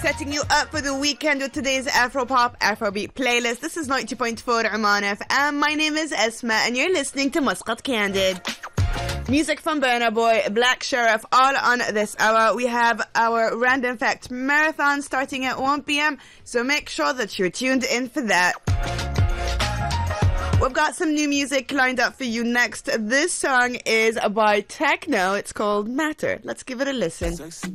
Setting you up for the weekend with today's Afropop Afrobeat playlist. This is 90.4 Oman FM. My name is Esma and you're listening to Muscat Candid. Music from Burna Boy, Black Sheriff, all on this hour. We have our Random Fact Marathon starting at 1 p.m. So make sure that you're tuned in for that. We've got some new music lined up for you next. This song is by Techno. It's called Matter. Let's give it a listen.